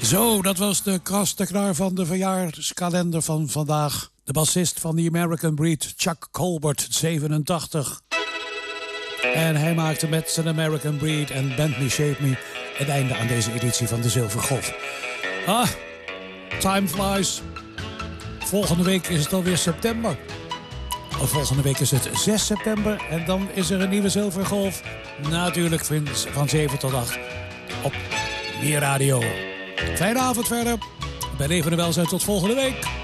Zo, dat was de krasteknar van de verjaarskalender van vandaag. De bassist van The American Breed, Chuck Colbert, 87. En hij maakte met zijn American Breed en Bend Me, Shape Me het einde aan deze editie van de Zilvergolf. Ah, time flies. Volgende week is het alweer september. Volgende week is het 6 september en dan is er een nieuwe Zilvergolf. Natuurlijk van 7 tot 8 op Meer Radio. Fijne avond verder. Bij Leven en Welzijn tot volgende week.